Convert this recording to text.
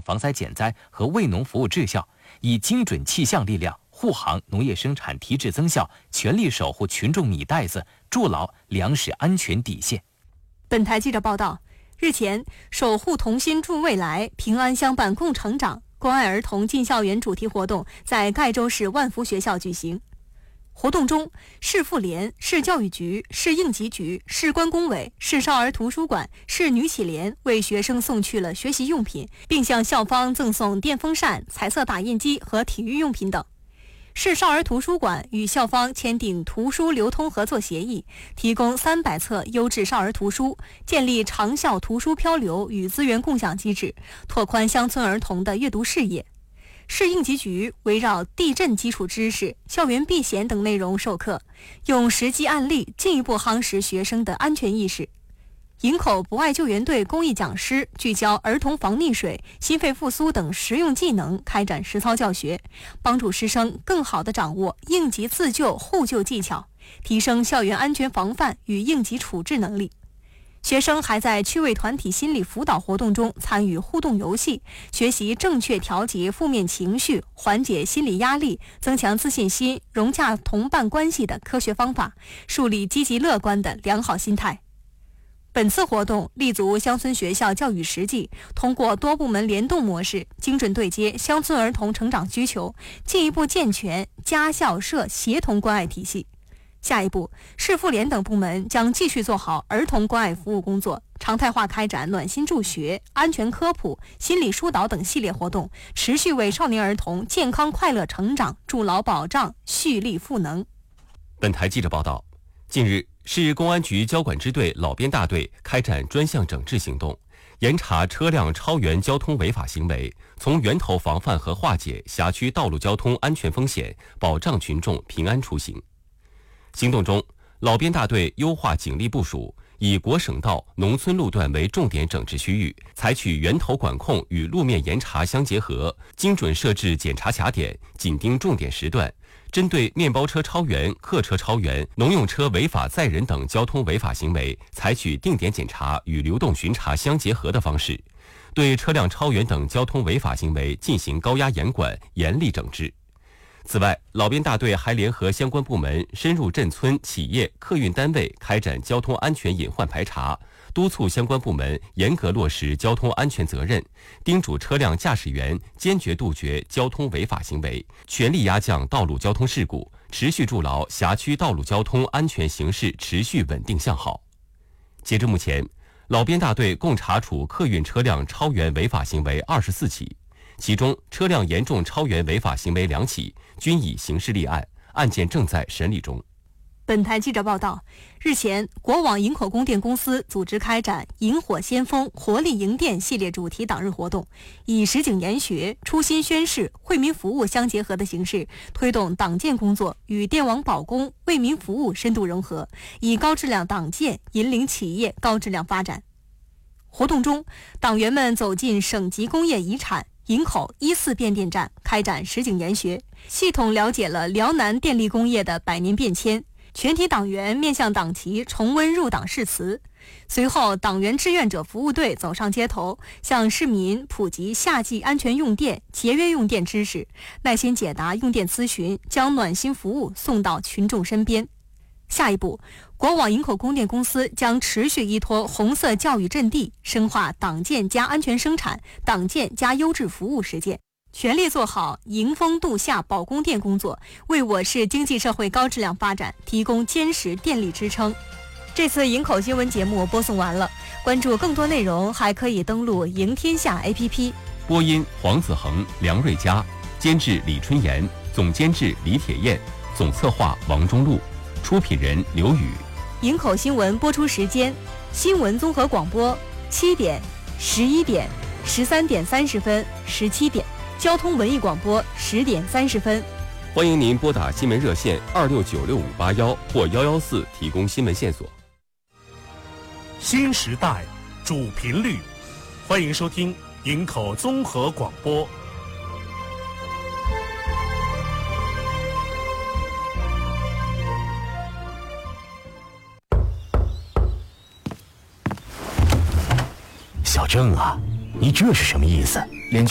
强防灾减灾和为农服务质效，以精准气象力量护航农业生产提质增效，全力守护群众米袋子，筑牢粮食安全底线。 本台记者报道，日前，守护童心助未来，平安相伴共成长关爱儿童进校园主题活动在盖州市万福学校举行。活动中，市妇联、市教育局、市应急局、市关工委、市少儿图书馆、市女企联为学生送去了学习用品，并向校方赠送电风扇、彩色打印机和体育用品等。市少儿图书馆与校方签订图书流通合作协议，提供300册优质少儿图书，建立长效图书漂流与资源共享机制，拓宽乡村儿童的阅读视野。市应急局围绕地震基础知识、校园避险等内容授课，用实际案例进一步夯实学生的安全意识。营口博爱救援队公益讲师聚焦儿童防溺水、心肺复苏等实用技能，开展实操教学，帮助师生更好地掌握应急自救互救技巧，提升校园安全防范与应急处置能力。学生还在趣味团体心理辅导活动中参与互动游戏，学习正确调节负面情绪、缓解心理压力、增强自信心、融洽同伴关系的科学方法，树立积极乐观的良好心态。本次活动立足乡村学校教育实际，通过多部门联动模式，精准对接乡村儿童成长需求，进一步健全家校社协同关爱体系。下一步，市妇联等部门将继续做好儿童关爱服务工作，常态化开展暖心助学、安全科普、心理疏导等系列活动，持续为少年儿童健康快乐成长筑牢保障，蓄力赋能。 本台记者报道，近日，市公安局交管支队老编大队开展专项整治行动，严查车辆超员交通违法行为，从源头防范和化解辖区道路交通安全风险，保障群众平安出行。行动中，老编大队优化警力部署，以国省道、农村路段为重点整治区域，采取源头管控与路面严查相结合，精准设置检查卡点，紧盯重点时段，针对面包车超员、客车超员、农用车违法载人等交通违法行为，采取定点检查与流动巡查相结合的方式，对车辆超员等交通违法行为进行高压严管、严厉整治。此外，老编大队还联合相关部门深入镇村、企业、客运单位开展交通安全隐患排查，督促相关部门严格落实交通安全责任，叮嘱车辆驾驶员坚决杜绝交通违法行为，全力压降道路交通事故，持续筑牢辖区道路交通安全形势持续稳定向好。截至目前，老编大队共查处客运车辆超员违法行为24起，其中车辆严重超员违法行为2起，均已刑事立案，案件正在审理中。 本台记者报道，日前，国网营口供电公司组织开展“萤火先锋，活力营电”系列主题党日活动，以实景研学、初心宣誓、惠民服务相结合的形式，推动党建工作与电网保供、为民服务深度融合，以高质量党建引领企业高质量发展。活动中，党员们走进省级工业遗产营口1·4变电站，开展实景研学，系统了解了辽南电力工业的100年变迁。全体党员面向党旗重温入党誓词。随后，党员志愿者服务队走上街头，向市民普及夏季安全用电、节约用电知识，耐心解答用电咨询，将暖心服务送到群众身边。下一步，国网营口供电公司将持续依托红色教育阵地，深化党建加安全生产、党建加优质服务实践，全力做好迎风度夏保供电工作，为我市经济社会高质量发展提供坚实电力支撑。这次营口新闻节目播送完了，关注更多内容还可以登录迎天下 APP。 播音黄子恒、梁瑞佳，监制李春妍，总监制李铁燕，总策划王中路，出品人刘宇。 营口新闻播出时间：新闻综合广播7点、11点、13点30分、17点；交通文艺广播10点30分。 欢迎您拨打新闻热线26965581或114提供新闻线索。 新时代主频率，欢迎收听营口综合广播。 小郑啊，你这是什么意思？